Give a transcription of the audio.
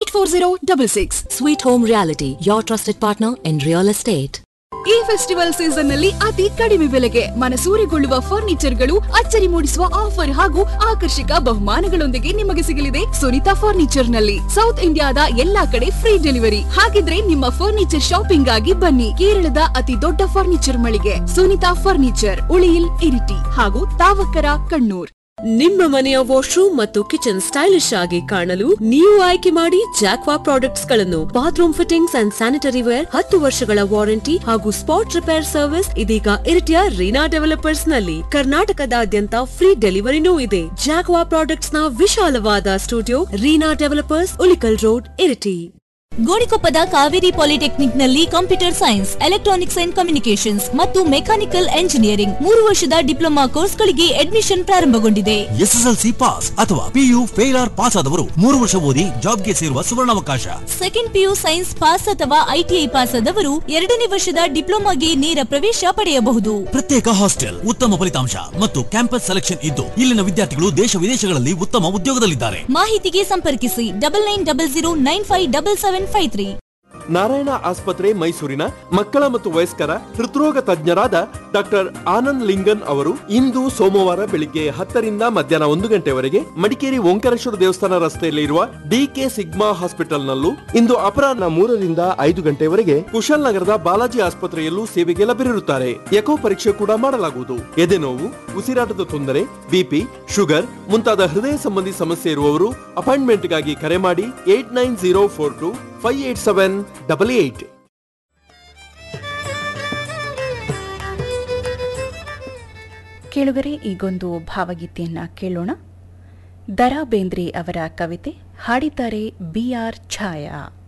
84066. Sweet Home Reality, your trusted partner in real estate. ಈ festival season ನಲ್ಲಿ ಅತಿ ಕಡಿಮೆ ಬೆಲೆಗೆ ಮನಸೂರೆಗೊಳ್ಳುವ ಫರ್ನಿಚರ್ಗಳು, ಅಚ್ಚರಿ ಮೂಡಿಸುವ ಆಫರ್ ಹಾಗೂ ಆಕರ್ಷಕ ಬಹುಮಾನಗಳೊಂದಿಗೆ ನಿಮಗೆ ಸಿಗಲಿದೆ ಸುನಿತಾ ಫರ್ನಿಚರ್ ನಲ್ಲಿ. ಸೌತ್ ಇಂಡಿಯಾದ ಎಲ್ಲಾ ಕಡೆ ಫ್ರೀ ಡೆಲಿವರಿ. ಹಾಗಿದ್ರೆ ನಿಮ್ಮ ಫರ್ನಿಚರ್ ಶಾಪಿಂಗ್ ಆಗಿ ಬನ್ನಿ. ಕೇರಳದ ಅತಿ ದೊಡ್ಡ ಫರ್ನಿಚರ್ ಮಳಿಗೆ ಸುನಿತಾ ಫರ್ನಿಚರ್, ಉಳಿಯಿಲ್, ಇರಿಟಿ ಹಾಗೂ ತಾವಕರ, ಕಣ್ಣೂರ್. ನಿಮ್ಮ ಮನೆಯ ವಾಶ್ರೂಮ್ ಮತ್ತು ಕಿಚನ್ ಸ್ಟೈಲಿಶ್ ಆಗಿ ಕಾಣಲು ನೀವು ಆಯ್ಕೆ ಮಾಡಿ ಜಾಕ್ವಾ ಪ್ರಾಡಕ್ಟ್ಸ್ ಗಳನ್ನು. Bathroom fittings and sanitary wear, 10 ವರ್ಷಗಳ ವಾರಂಟಿ ಹಾಗೂ ಸ್ಪಾಟ್ ರಿಪೇರ್ ಸರ್ವಿಸ್ ಇದೀಗ ಇರಿಟಿಯ ರೀನಾ ಡೆವಲಪರ್ಸ್ ನಲ್ಲಿ. ಕರ್ನಾಟಕದಾದ್ಯಂತ ಫ್ರೀ ಡೆಲಿವರಿನೂ ಇದೆ. ಜಾಕ್ವಾ ಪ್ರಾಡಕ್ಟ್ಸ್ ನ ವಿಶಾಲವಾದ studio, Reena developers, Ulikkal road, Iritty. ಗೋಣಿಕೊಪ್ಪದ Kaveri polytechnic ನಲ್ಲಿ computer science, electronics and communications ಮತ್ತು ಮೆಕ್ಯಾನಿಕಲ್ ಎಂಜಿನಿಯರಿಂಗ್ 3 ವರ್ಷದ ಡಿಪ್ಲೊಮಾ ಕೋರ್ಸ್ಗಳಿಗೆ ಅಡ್ಮಿಷನ್ ಪ್ರಾರಂಭಗೊಂಡಿದೆ. ಎಸ್ಎಸ್ಎಲ್ಸಿ ಪಾಸ್ ಅಥವಾ ಪಿಯು ಫೇಲ್ ಪಾಸ್ ಆದವರು 3 ವರ್ಷ ಓದಿ ಜಾಬ್ಗೆ ಸೇರುವ ಸುವರ್ಣಾವಕಾಶ. ಸೆಕೆಂಡ್ ಪಿಯು ಸೈನ್ಸ್ ಪಾಸ್ ಅಥವಾ ಐಟಿಐ ಪಾಸ್ ಆದವರು 2ನೇ ವರ್ಷದ ಡಿಪ್ಲೊಮಾಗೆ ನೇರ ಪ್ರವೇಶ ಪಡೆಯಬಹುದು. ಪ್ರತ್ಯೇಕ ಹಾಸ್ಟೆಲ್, ಉತ್ತಮ ಫಲಿತಾಂಶ ಮತ್ತು ಕ್ಯಾಂಪಸ್ ಸೆಲೆಕ್ಷನ್ ಇದ್ದು ಇಲ್ಲಿನ ವಿದ್ಯಾರ್ಥಿಗಳು ದೇಶ ವಿದೇಶಗಳಲ್ಲಿ ಉತ್ತಮ ಉದ್ಯೋಗದಲ್ಲಿದ್ದಾರೆ. ಮಾಹಿತಿಗೆ ಸಂಪರ್ಕಿಸಿ 9900957753. ನಾರಾಯಣ ಆಸ್ಪತ್ರೆ ಮೈಸೂರಿನ ಮಕ್ಕಳ ಮತ್ತು ವಯಸ್ಕರ ಹೃದ್ರೋಗ ತಜ್ಞರಾದ ಡಾಕ್ಟರ್ ಆನಂದ್ ಲಿಂಗನ್ ಅವರು ಇಂದು ಸೋಮವಾರ ಬೆಳಿಗ್ಗೆ 10 ರಿಂದ ಮಧ್ಯಾಹ್ನ 1 ಗಂಟೆವರೆಗೆ ಮಡಿಕೇರಿ ಓಂಕಾರೇಶ್ವರ ದೇವಸ್ಥಾನ ರಸ್ತೆಯಲ್ಲಿ ಇರುವ ಡಿಕೆ ಸಿಗ್ಮಾ ಹಾಸ್ಪಿಟಲ್ ನಲ್ಲೂ, ಇಂದು ಅಪರಾಹ್ನ 3 ರಿಂದ 5 ಗಂಟೆವರೆಗೆ ಕುಶಲ್ ನಗರದ ಬಾಲಾಜಿ ಆಸ್ಪತ್ರೆಯಲ್ಲೂ ಸೇವೆಗೆ ಲಭ್ಯರಿರುತ್ತಾರೆ. ಎಕೋ ಪರೀಕ್ಷೆ ಕೂಡ ಮಾಡಲಾಗುವುದು. ಎದೆನೋವು, ಉಸಿರಾಟದ ತೊಂದರೆ, ಬಿಪಿ, ಶುಗರ್ ಮುಂತಾದ ಹೃದಯ ಸಂಬಂಧಿ ಸಮಸ್ಯೆ ಇರುವವರು ಅಪಾಯಿಂಟ್ಮೆಂಟ್ಗಾಗಿ ಕರೆ ಮಾಡಿ 8904258788. ಕೇಳುಗರೆ, ಈಗೊಂದು ಭಾವಗೀತೆಯನ್ನ ಕೇಳೋಣ. ದರಾ ಬೇಂದ್ರೆ ಅವರ ಕವಿತೆ, ಹಾಡಿದ್ದಾರೆ BR ಛಾಯಾ.